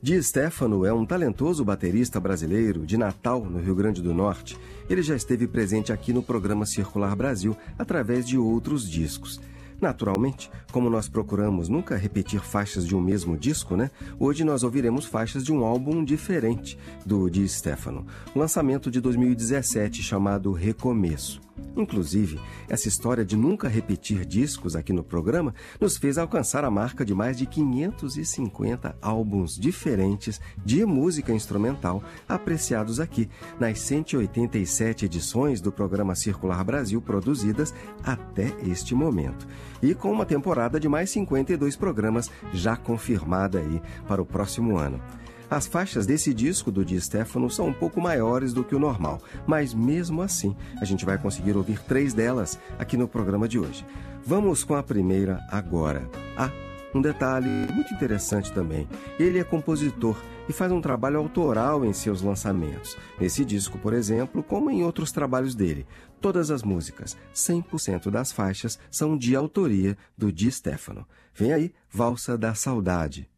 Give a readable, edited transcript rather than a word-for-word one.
Di Stefano é um talentoso baterista brasileiro de Natal, no Rio Grande do Norte. Ele já esteve presente aqui no programa Circular Brasil através de outros discos. Naturalmente, como nós procuramos nunca repetir faixas de um mesmo disco, né? Hoje nós ouviremos faixas de um álbum diferente do Di Stefano, um lançamento de 2017 chamado Recomeço. Inclusive, essa história de nunca repetir discos aqui no programa nos fez alcançar a marca de mais de 550 álbuns diferentes de música instrumental apreciados aqui nas 187 edições do programa Circular Brasil produzidas até este momento. E com uma temporada de mais 52 programas já confirmada aí para o próximo ano. As faixas desse disco do Di Stefano são um pouco maiores do que o normal, mas mesmo assim a gente vai conseguir ouvir 3 delas aqui no programa de hoje. Vamos com a primeira agora. Um detalhe muito interessante também, ele é compositor e faz um trabalho autoral em seus lançamentos. Nesse disco, por exemplo, como em outros trabalhos dele, todas as músicas, 100% das faixas, são de autoria do Di Stefano. Vem aí, Valsa da Saudade.